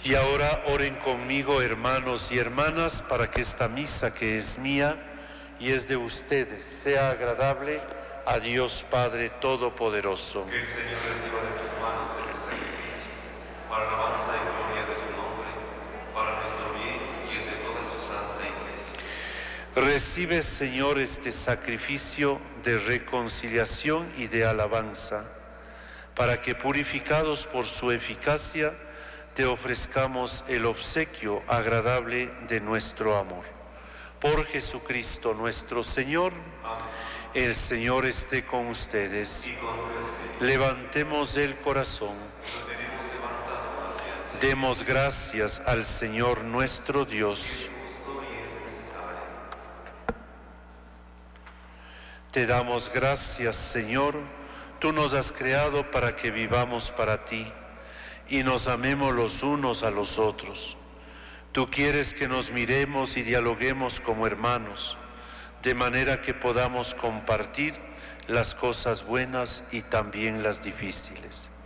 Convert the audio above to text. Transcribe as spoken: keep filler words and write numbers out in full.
Y ahora oren conmigo, hermanos y hermanas, para que esta misa que es mía y es de ustedes sea agradable a Dios Padre Todopoderoso. Que el Señor reciba de tus manos este sacrificio, para alabanza y gloria de su nombre, para nuestro bien y el de toda su santa Iglesia. Recibe, Señor, este sacrificio de reconciliación y de alabanza, para que, purificados por su eficacia, te ofrezcamos el obsequio agradable de nuestro amor. Por Jesucristo nuestro Señor. Amén. El Señor esté con ustedes. Y con tu espíritu. Levantemos el corazón. Lo tenemos levantado hacia el Señor. Demos gracias al Señor nuestro Dios. Es justo y es necesario. Te damos gracias, Señor. Tú nos has creado para que vivamos para ti y nos amemos los unos a los otros. Tú quieres que nos miremos y dialoguemos como hermanos, de manera que podamos compartir las cosas buenas y también las difíciles.